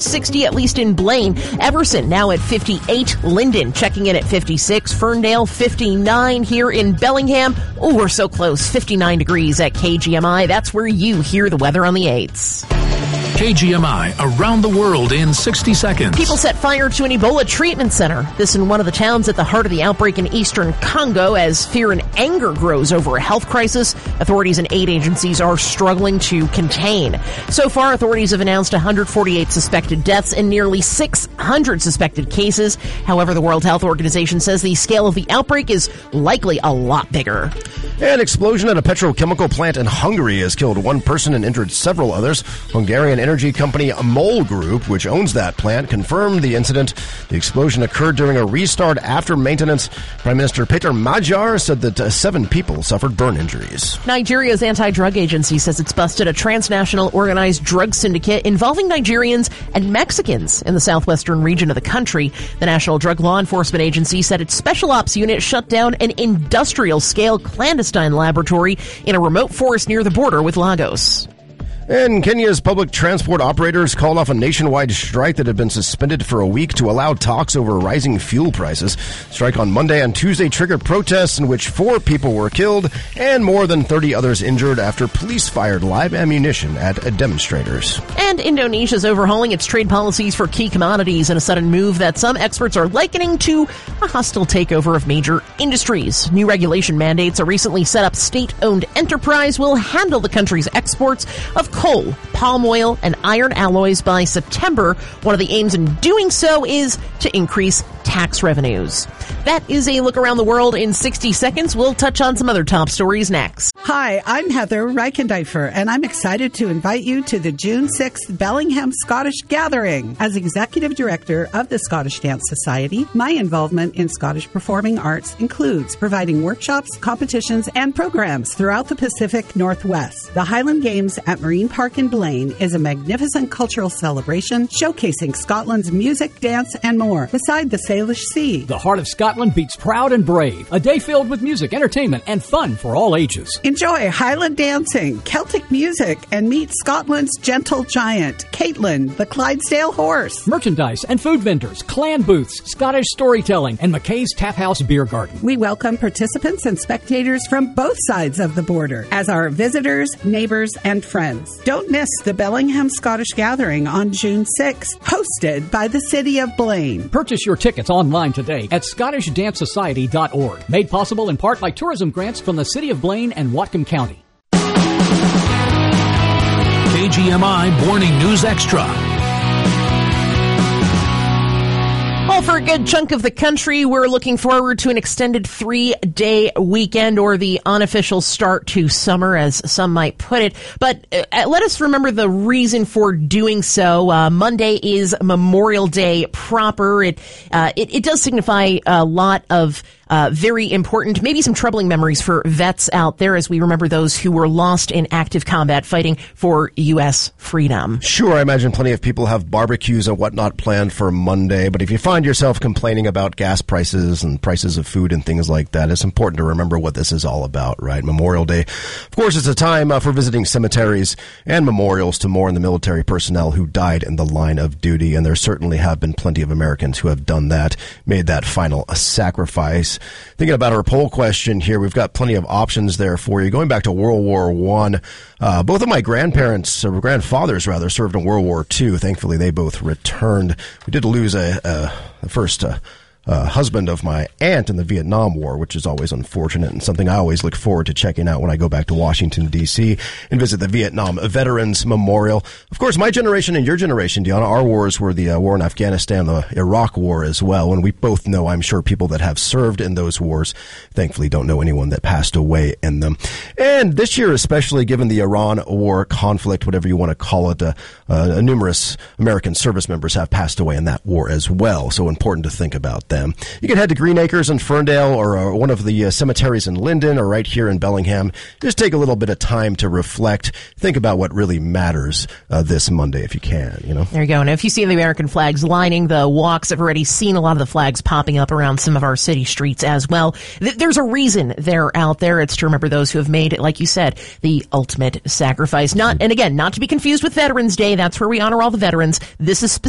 around 60, at least in Blaine. Everson now at 58. Linden checking in at 56. Ferndale 59 here in Bellingham. Oh, we're so close. 59 degrees at KGMI. That's where you hear the weather on the 8s. KGMI around the world in 60 seconds. People set fire to an Ebola treatment center. This in one of the towns at the heart of the outbreak in eastern Congo as fear and anger grows over a health crisis authorities and aid agencies are struggling to contain. So far, authorities have announced 148 suspected deaths and nearly 600 suspected cases. However, the World Health Organization says the scale of the outbreak is likely a lot bigger. An explosion at a petrochemical plant in Hungary has killed one person and injured several others. Hungarian energy company MOL Group, which owns that plant, confirmed the incident. The explosion occurred during a restart after maintenance. Prime Minister Peter Magyar said that 7 people suffered burn injuries. Nigeria's anti-drug agency says it's busted a transnational organized drug syndicate involving Nigerians and Mexicans in the southwestern region of the country. The National Drug Law Enforcement Agency said its special ops unit shut down an industrial-scale clandestine laboratory in a remote forest near the border with Lagos. And Kenya's public transport operators called off a nationwide strike that had been suspended for a week to allow talks over rising fuel prices. Strike on Monday and Tuesday triggered protests in which 4 people were killed and more than 30 others injured after police fired live ammunition at demonstrators. And Indonesia's overhauling its trade policies for key commodities in a sudden move that some experts are likening to a hostile takeover of major industries. New regulation mandates a recently set up state-owned enterprise will handle the country's exports of coal, palm oil, and iron alloys by September. One of the aims in doing so is to increase tax revenues. That is a look around the world in 60 seconds. We'll touch on some other top stories next. Hi, I'm Heather Reichendeifer, and I'm excited to invite you to the June 6th Bellingham Scottish Gathering. As Executive Director of the Scottish Dance Society, my involvement in Scottish performing arts includes providing workshops, competitions, and programs throughout the Pacific Northwest. The Highland Games at Marine Park in Blaine is a magnificent cultural celebration showcasing Scotland's music, dance, and more, beside the Salish Sea. The heart of Scotland beats proud and brave. A day filled with music, entertainment, and fun for all ages. Enjoy Highland dancing, Celtic music, and meet Scotland's gentle giant, Caitlin, the Clydesdale horse. Merchandise and food vendors, clan booths, Scottish storytelling, and McKay's Tap House Beer Garden. We welcome participants and spectators from both sides of the border as our visitors, neighbors, and friends. Don't miss the Bellingham Scottish Gathering on June 6th, hosted by the City of Blaine. Purchase your tickets online today at ScottishDanceSociety.org. Made possible in part by tourism grants from the City of Blaine and Whatcom County. KGMI Morning News Extra. Well, for a good chunk of the country, we're looking forward to an extended 3-day weekend, or the unofficial start to summer, as some might put it. But let us remember the reason for doing so. Monday is Memorial Day proper. It does signify a lot of very important, maybe some troubling memories for vets out there as we remember those who were lost in active combat fighting for U.S. freedom. Sure, I imagine plenty of people have barbecues and whatnot planned for Monday, but if you find yourself complaining about gas prices and prices of food and things like that, it's important to remember what this is all about, right? Memorial Day, of course, it's a time for visiting cemeteries and memorials to mourn the military personnel who died in the line of duty, and there certainly have been plenty of Americans who have done that, made that final sacrifice. Thinking about our poll question here, we've got plenty of options there for you. Going back to World War I, both of my grandfathers served in World War II. Thankfully, they both returned. We did lose the first husband of my aunt in the Vietnam War, which is always unfortunate and something I always look forward to checking out when I go back to Washington, D.C. and visit the Vietnam Veterans Memorial. Of course, my generation and your generation, Deanna, our wars were the war in Afghanistan, the Iraq War as well, and we both know, I'm sure, people that have served in those wars. Thankfully, don't know anyone that passed away in them. And this year, especially given the Iran war conflict, whatever you want to call it, numerous American service members have passed away in that war as well, so important to think about them. You can head to Green Acres in Ferndale or one of the cemeteries in Linden or right here in Bellingham. Just take a little bit of time to reflect, think about what really matters this Monday if you can, you know. There you go. And if you see the American flags lining the walks, I've already seen a lot of the flags popping up around some of our city streets as well. There's a reason they're out there. It's to remember those who have made it, like you said, the ultimate sacrifice. And again, not to be confused with Veterans Day. That's where we honor all the veterans. This is specific